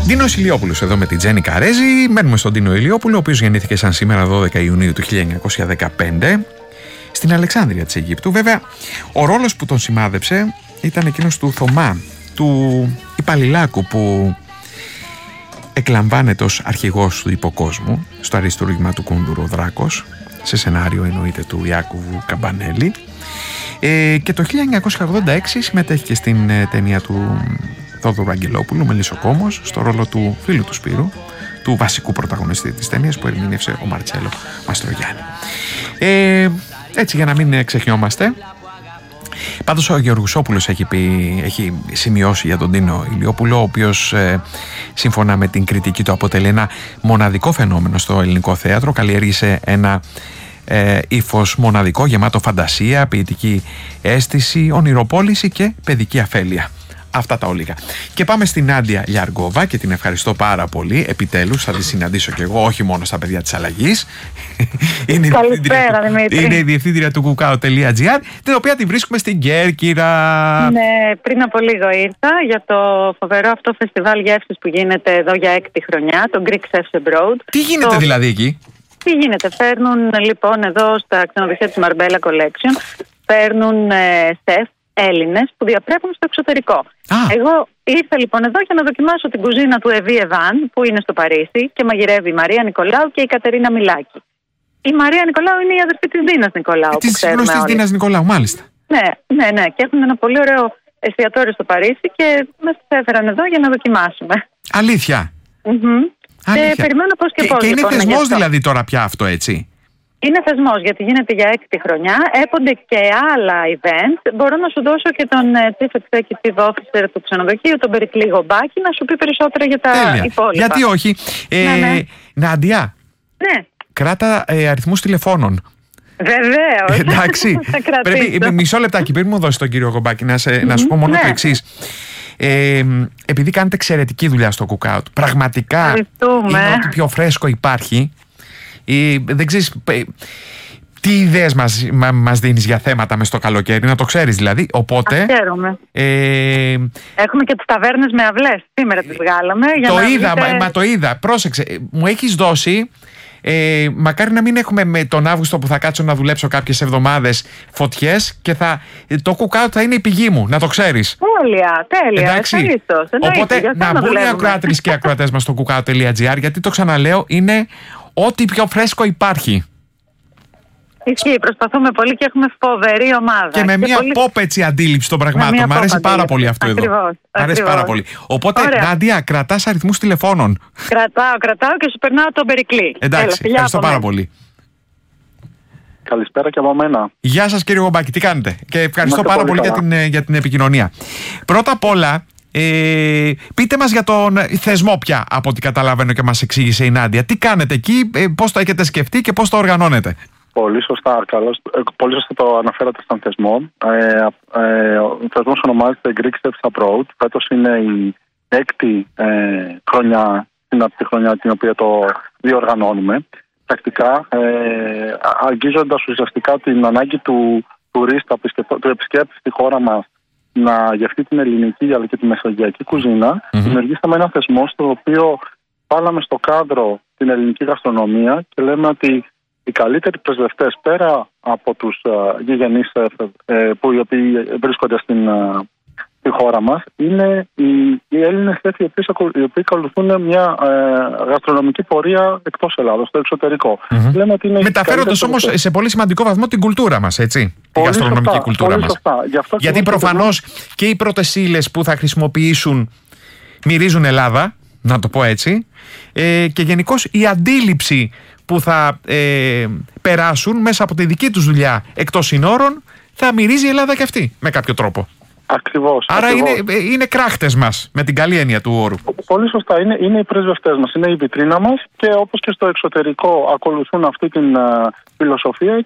Ντίνος Ηλιόπουλος εδώ με την Τζέννη Καρέζη. Μένουμε στον Ντίνο Ηλιόπουλο, ο οποίος γεννήθηκε σαν σήμερα 12 Ιουνίου του 1915 στην Αλεξάνδρεια της Αιγύπτου. Βέβαια, ο ρόλος που τον σημάδεψε ήταν εκείνος του Θωμά, του υπαλληλάκου που εκλαμβάνεται ως αρχηγός του υποκόσμου στο αριστούργημα του Κούντουρου ο Δράκος, σε σενάριο εννοείται του Ιάκωβου Καμπανέλη, και το 1986 συμμετέχει και στην ταινία του Θόδωρου Αγγελόπουλου, Μελισσοκόμος, στο ρόλο του φίλου του Σπύρου, του βασικού πρωταγωνιστή της ταινίας, που ερμήνευσε ο Μαρτσέλο Μαστρογιάννη. Έτσι, για να μην ξεχνιόμαστε, πάντως ο Γεωργουσόπουλος έχει σημειώσει για τον Ντίνο Ηλιόπουλο, ο οποίος σύμφωνα με την κριτική του αποτελεί ένα μοναδικό φαινόμενο στο ελληνικό θέατρο. Καλλιέργησε ένα ύφος μοναδικό, γεμάτο φαντασία, ποιητική αίσθηση, ονειροπόληση και παιδική αφέλεια. Αυτά τα ολίγα. Και πάμε στην Νάντια Λιαργόβα και την ευχαριστώ πάρα πολύ. Επιτέλους θα τη συναντήσω κι εγώ, όχι μόνο στα παιδιά της Αλλαγής. Καλησπέρα, Δημήτρη. Είναι η διευθύντρια του kukao.gr, την οποία τη βρίσκουμε στην Κέρκυρα. Ναι, πριν από λίγο ήρθα για το φοβερό αυτό φεστιβάλ γεύσης που γίνεται εδώ για 6η χρονιά, το Greek Chefs Abroad. Τι γίνεται δηλαδή εκεί? Τι γίνεται, φέρνουν λοιπόν εδώ στα ξενοδοχεία της Marbella Collection, φέρνουν σεφ Έλληνες που διαπρέπουν στο εξωτερικό. Εγώ ήρθα λοιπόν εδώ για να δοκιμάσω την κουζίνα του Εβί Εβάν, που είναι στο Παρίσι, και μαγειρεύει η Μαρία Νικολάου και η Κατερίνα Μιλάκη. Η Μαρία Νικολάου είναι η αδερφή της Δίνας Νικολάου. Της γνωστής Δίνας Νικολάου, μάλιστα. Ναι. Και έχουν ένα πολύ ωραίο εστιατόριο στο Παρίσι και μας έφεραν εδώ για να δοκιμάσουμε. Αλήθεια. Και περιμένω πώς και πώς. Και είναι θεσμός δηλαδή τώρα πια αυτό, έτσι? Είναι θεσμός, γιατί γίνεται για 6η χρονιά. Έπονται και άλλα event. Μπορώ να σου δώσω και τον Chief Executive Officer του ξενοδοχείου, τον Περικλή Γομπάκη, να σου πει περισσότερα για τα υπόλοιπα. Γιατί όχι. Ναι. Νάντια, ναι. Κράτα αριθμούς τηλεφώνων. Βεβαίως. Εντάξει. Πρέπει μισό λεπτάκι πριν μου δώσει τον κύριο Γομπάκη να σου πω μόνο το εξής. Επειδή κάνετε εξαιρετική δουλειά στο Cookout, πραγματικά είναι ό,τι πιο φρέσκο υπάρχει. Δεν ξέρεις τι ιδέες μας δίνεις για θέματα μες στο καλοκαίρι, να το ξέρεις δηλαδή. Οπότε χαίρομαι. Έχουμε και τις ταβέρνες με αυλές. Σήμερα τις βγάλαμε. Το είδα. Πρόσεξε. Μου έχεις δώσει. Μακάρι να μην έχουμε με τον Αύγουστο που θα κάτσω να δουλέψω κάποιες εβδομάδες φωτιές και το Cookout θα είναι η πηγή μου, να το ξέρεις. Τέλεια. Εντάξει. Οπότε να μπουν οι ακροάτρες και οι ακροατές μας στο kukao.gr, γιατί το ξαναλέω, είναι ό,τι πιο φρέσκο υπάρχει. Ισχύει, προσπαθούμε πολύ και έχουμε φοβερή ομάδα. Και με μια pop έτσι αντίληψη των πραγμάτων. Μ' αρέσει πάρα πολύ αυτό εδώ. Μ' αρέσει πάρα πολύ. Οπότε, Νάντια, κρατάς αριθμούς τηλεφώνων? Κρατάω και σου περνάω τον Περικλή. Εντάξει, ευχαριστώ πάρα πολύ. Καλησπέρα και από μένα. Γεια σας κύριε Γομπάκη, τι κάνετε? Και ευχαριστώ πάρα πολύ για την επικοινωνία. Πρώτα απ' όλα, πείτε μας για τον θεσμό πια, από ό,τι καταλαβαίνω και μας εξήγησε η Νάντια. Τι κάνετε εκεί, πώς το έχετε σκεφτεί και πώς το οργανώνετε? Πολύ σωστά, πολύ σωστά το αναφέρατε στον θεσμό. Ο θεσμός ονομάζεται Greek Chefs Abroad. Φέτος είναι η 6η χρονιά, την οποία το διοργανώνουμε. Τακτικά, αγγίζοντας ουσιαστικά την ανάγκη του τουρίστα, του επισκέπτη στη χώρα μας, να γευτεί την ελληνική αλλά και τη μεσογειακή κουζίνα, δημιουργήσαμε ένα θεσμό στο οποίο βάλαμε στο κάδρο την ελληνική γαστρονομία και λέμε ότι οι καλύτεροι πρεσβευτές, πέρα από τους γηγενείς που οι οποίοι βρίσκονται στη χώρα μας, είναι οι Έλληνες οι οποίοι ακολουθούν μια γαστρονομική πορεία εκτός Ελλάδος, στο εξωτερικό. Μεταφέροντας όμως σε πολύ σημαντικό βαθμό την κουλτούρα μας, έτσι. Τη γαστρονομική κουλτούρα μας. Γιατί προφανώς και οι πρώτες ύλες που θα χρησιμοποιήσουν μυρίζουν Ελλάδα, να το πω έτσι, και γενικώς η αντίληψη που θα περάσουν μέσα από τη δική τους δουλειά εκτός συνόρων θα μυρίζει η Ελλάδα και αυτή με κάποιο τρόπο. Ακριβώς. Άρα είναι κράχτες μας, με την καλή έννοια του όρου. Πολύ σωστά. Είναι οι πρεσβευτές μας, είναι η βιτρίνα μας και όπως και στο εξωτερικό ακολουθούν αυτή την φιλοσοφία